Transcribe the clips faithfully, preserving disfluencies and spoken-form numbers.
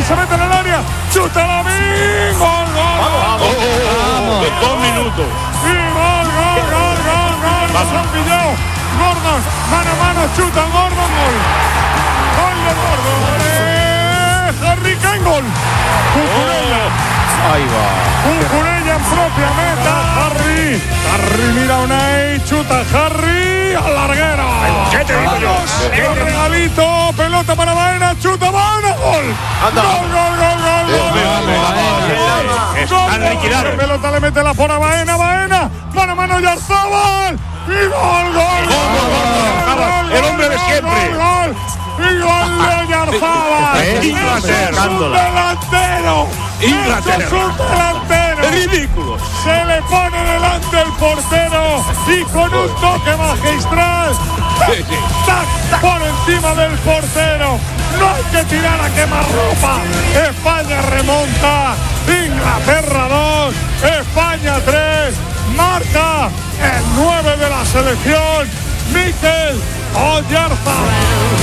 se mete en el área, chuta la min, gol, gol, vamos, gol, vamos, de dos minutos. Y gol, gol, gol, gol, gol, los han pillado. Gordon, mano a mano, chuta Gordon, gol. Gol de Gordon. Eh, Harry Kane, gol. Cucurella. Ahí va. Cucurella en propia meta. Harry. Harry mira Unai, chuta Harry al larguero. ¿Qué te digo yo? Un regalito, pelota para Baena, chuta Baena, gol. Anda. Gol, gol, gol, gol, gol. Están liquidados. Pelota le mete la por a Baena, Baena. Mano a mano, Oyarzabal. Y gol, gol, gol. El hombre de siempre. Gol, y gol de Oyarzabal. Inglaterra. Es un delantero. Inglaterra. Es un delantero. Es ridículo. Se le pone delante el portero y con un toque magistral, tac, Sí, sí. tac, por encima del portero. No hay que tirar a quemarropa. España remonta. Inglaterra dos, España tres. Marca el nueve de la selección, Mikel Oyarzabal.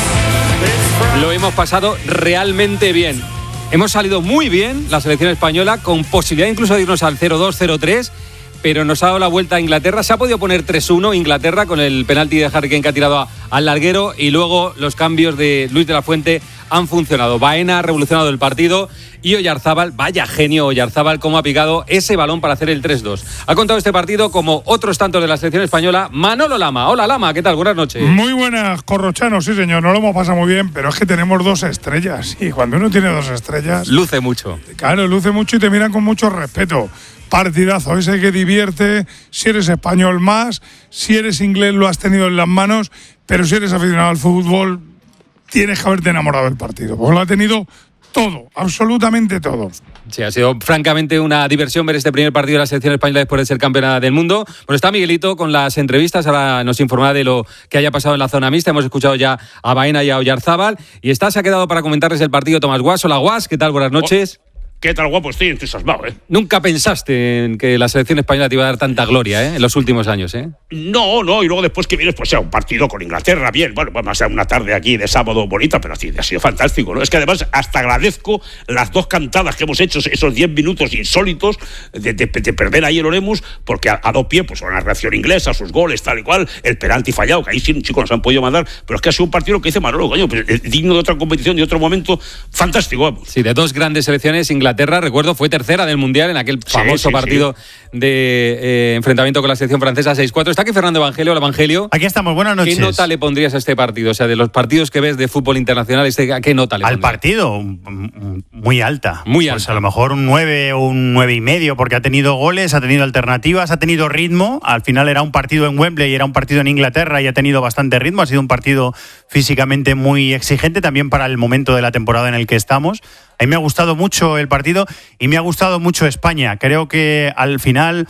Lo hemos pasado realmente bien. Hemos salido muy bien la selección española, con posibilidad incluso de irnos al cero dos, cero tres, pero nos ha dado la vuelta a Inglaterra. Se ha podido poner tres uno Inglaterra con el penalti de Harry Kane que ha tirado a, al larguero, y luego los cambios de Luis de la Fuente han funcionado. Baena ha revolucionado el partido y Oyarzabal, vaya genio Oyarzabal, cómo ha picado ese balón para hacer el tres dos. Ha contado este partido como otros tantos de la selección española Manolo Lama. Hola Lama, ¿qué tal? Buenas noches. Muy buenas, Corrochano, sí señor, no lo hemos pasado muy bien, pero es que tenemos dos estrellas y cuando uno tiene dos estrellas, luce mucho. Claro, luce mucho y te miran con mucho respeto. Partidazo, ese que divierte, si eres español más, si eres inglés lo has tenido en las manos, pero si eres aficionado al fútbol tienes que haberte enamorado del partido, porque lo ha tenido todo, absolutamente todo. Sí, ha sido francamente una diversión ver este primer partido de la selección española después de ser campeona del mundo. Bueno, está Miguelito con las entrevistas, ahora nos informará de lo que haya pasado en la zona mixta. Hemos escuchado ya a Baena y a Oyarzabal, y está, se ha quedado para comentarles el partido Tomás Guas. Hola Guas, ¿qué tal? Buenas noches. ¿Qué tal, guapo? Estoy entusiasmado, ¿eh? Nunca pensaste en que la selección española te iba a dar tanta gloria, ¿eh? En los últimos años, ¿eh? No, no, y luego después que vienes, pues sea un partido con Inglaterra, bien, bueno, vamos a ser una tarde aquí de sábado bonita, pero así ha sido fantástico, ¿no? Es que además hasta agradezco las dos cantadas que hemos hecho, esos diez minutos insólitos de, de, de perder ahí el Oremus, porque a, a dos pies, pues una reacción inglesa, sus goles, tal y cual, el penalti fallado, que ahí sí, chicos, nos han podido mandar, pero es que ha sido un partido que dice Manolo, coño, pues, digno de otra competición, de otro momento, fantástico, vamos. Sí, de dos grandes selecciones. Inglaterra, recuerdo, fue tercera del Mundial en aquel famoso sí, sí, partido sí. de eh, enfrentamiento con la selección francesa seis cuatro. Está aquí Fernando Evangelio. Hola, Evangelio. Aquí estamos, buenas noches. ¿Qué nota le pondrías a este partido? O sea, de los partidos que ves de fútbol internacional, este, ¿a qué nota le pondrías? Al partido, muy alta. Muy alta. Pues a lo mejor un nueve o un nueve y medio, porque ha tenido goles, ha tenido alternativas, ha tenido ritmo. Al final era un partido en Wembley y era un partido en Inglaterra y ha tenido bastante ritmo. Ha sido un partido físicamente muy exigente también para el momento de la temporada en el que estamos. A mí me ha gustado mucho el partido y me ha gustado mucho España. Creo que al final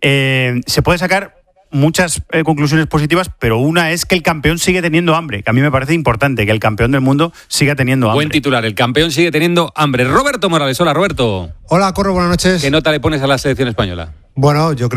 eh, se puede sacar muchas eh, conclusiones positivas, pero una es que el campeón sigue teniendo hambre, que a mí me parece importante que el campeón del mundo siga teniendo hambre. Buen titular, el campeón sigue teniendo hambre. Roberto Morales, hola Roberto. Hola, Corro, buenas noches. ¿Qué nota le pones a la selección española? Bueno, yo creo